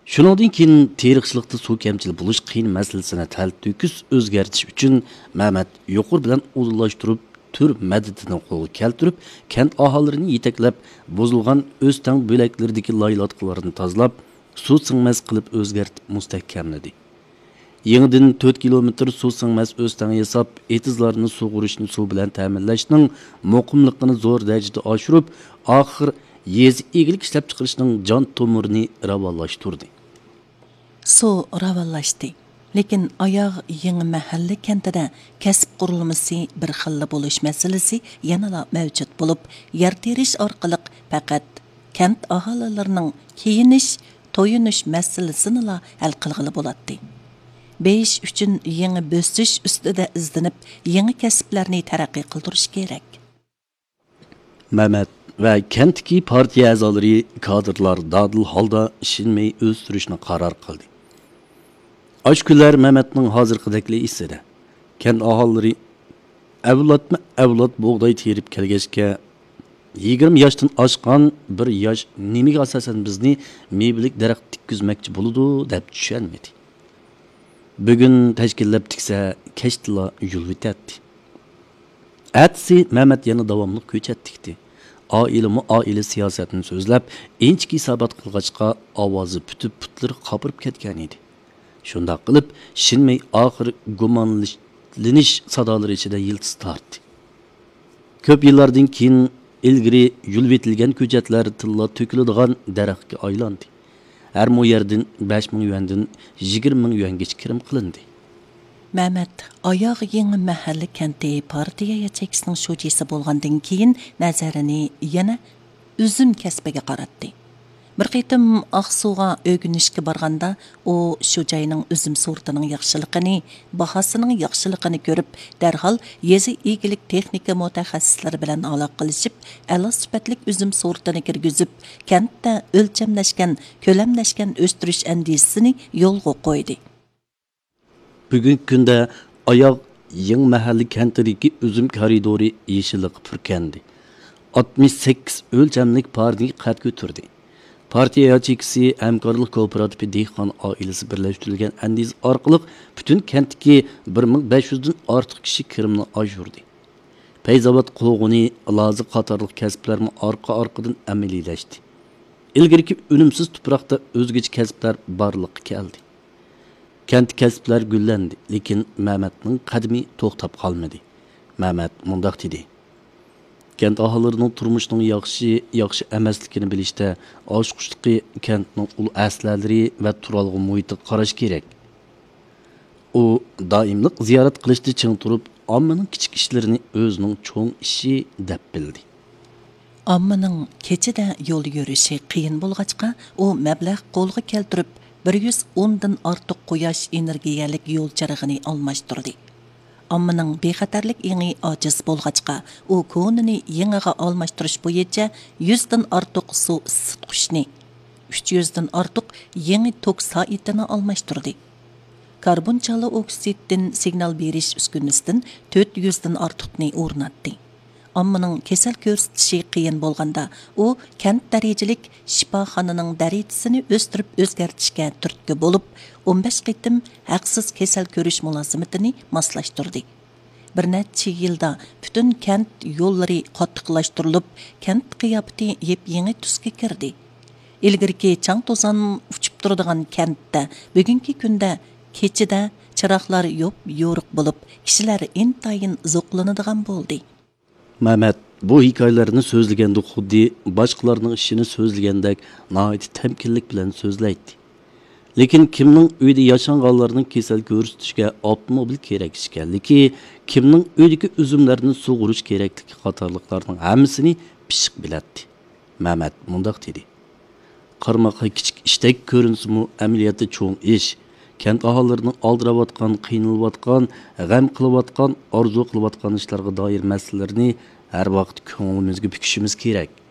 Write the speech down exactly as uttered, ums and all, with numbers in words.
Shuningdan keyin teriqchilikda suv kamchil bo'lish qiyin masalasini taltüküs o'zgartish uchun Mehmet yuqur bilan o'zlashtirib tür madadini qo'lga keltirib, kent aholilarini yetaklab, buzilgan o'stang bo'laklaridagi laylatqalarini tozalab, suv singmas qilib o'zgartib mustahkamladi. Yangidan to'rt kilometr suv singmas o'stang yasab, etizlarni sug'urishni suv bilan ta'minlashning muqimligini zo'r darajada oshirib, oxir yez egilik ishlab chiqarishning jon tomirini ravonlashtirdi. Suv ravonlashdi. Lekin oyoq yangi mahalla kentida kasb qurilmasi bir xil bo'lish masalasi yanada mavjud bo'lib, yer terish orqali faqat kent aholilarining kiyinish, to'yinish masalasini hal qilg'ili bo'ladi. besh uchun yangi bo'sish ustida izlanib, yangi kasblarni taraqqiy qildirish kerak. Mehmet ve kentki partiya a'zolari kadrlar dadil holda ishinmay o'stirishni qaror qildi. Aç günler Mehmet'nin hazırkıdakli isidi. Kent ahalları evlatma evlat buğday terip kelgeçke yigirma yaştan aşkan bir yaş nemiga asasen bizni meyvelik daraxt tikkizmekçi buludu dep düşenmedi. Bugün teşkillep tikse keştila yulvitetdi. Etsi Mehmet yana davamlı köçettikti. Aile mu aile siyasetini sözlep ençki isabat kılgaçka avazı pütüp pütleri kapırıp ketken idi. Şunda qılıp, şinmey ahir gumanlanish sadaları içinde yıldız tartdı. Köp yıllardan keyin ilgiri yulvetilgen köcetler tilla töküladigan daraxtga aylandı. Her mu yerden besh ming yuandan yigirma ming yuangacha kirim qilindi. Mehmet oyoq yangi mahalla kenti partiya yachakisining sho'jisi bo'lgandan keyin nazarini yana üzüm kasbiga qaratdi. Bir qitim Aqsuga o'ginishga borganda, u shu joyning üzüm sortining yaxshiligini, bahosining yaxshiligini ko'rib, darhol yezi egilik texnika mutaxassislari bilan aloqa qilishib, a'lo sifatli üzüm sortini kirgizib, kentda o'lchamlashgan, ko'lamlashgan o'stirish andisini yo'lga qo'ydi. Bugungi kunda oyoq yeng mahalli kentidagi üzüm koridori yeshillik purkandi. oltmish sakkiz o'lchamlik partiya qad ko'tardi. Partiya yachikisi hamkorlik kooperatifi dehqon oilasi birlashtirilgan andiz orqali butun kentdagi bir ming besh yuz dan ortiq kishi kirimni oshirdi. Payzavod qo'g'ini, lozi qatorliq kasblarni orqa-orqadan amaliylashdi. Ilgirki unumsiz tuproqda o'zgacha kasblar borliqqa keldi. Kent kasblar gullandi, lekin Mehmetning qadami to'xtab qolmadi. Mehmet mundaq dedi: Kent aholilarining turmushining yaxshi, yaxshi emasligini bilishda oshqushliqi kentning ul aslalari va turalg'i muhitiga qarash kerak. U doimlik ziyorat qilishda ching turib, ommaning kichik ishlarini o'zining cho'ng ishi deb bildi. Ommaning kechida yo'l yurishi qiyin bo'lg'achqa, u mablag' qo'lga keltirib bir yuz o'n dan ortiq quyosh energiyalik yo'l chirig'ini almashtirdi. Ammaning bexatarlik еңі ojiz bo'lg'achqa, u konini yangiga almashtirish bo'yicha yuz dan ortiq suv isitqichni, uch yuz dan ortiq yangi tok soatini almashtirdi. Karbon chala oksiddan signal berish uskunasidan to'rt yuz dan ortiqni o'rnatdi. Ammaning kasal ko'rsatishi qiyin bo'lganda, u kent darajalik shifoxonaning darajasini o'stirib o'zgartishga turtki bo'lib, o'n besh qitim haqsiz kasal ko'rish mulozimatini moslashtirdi. Bir necha yilda butun kent yo'llari qattiqlashtirilib, kent qiyofati yep-yangi tusga kirdi. Ilgirki chang to'zon uchib turadigan kentda bugungi kunda kechida chiroqlar yo'q yo'riq bo'lib, kishilar intayin zo'qlanadigan bo'ldi. Mehmet bu hikoyalarni so'zlaganda xuddi boshqalarning ishini so'zlagandek nihoyat temkinlik bilan so'zlaydi. Lekin kimning uyda yashanganlarning kasal ko'rsatishga avtomobil kerak ekanligi, kimning uydagi uzumlarni sug'urish kerakligi qatorliqlarning hammasini pishiq biladi. Mehmet mundaq dedi: Qarmoqqa kichik ishdak ko'rinsa-mu, amaliyotda cho'ng ish. Kent aholilarining oldirayotgan, qiynalayotgan, g'am qilayotgan, orzu qilayotgan ishlarga doir masalalarni har vaqt ko'nglimizga bukishimiz kerak.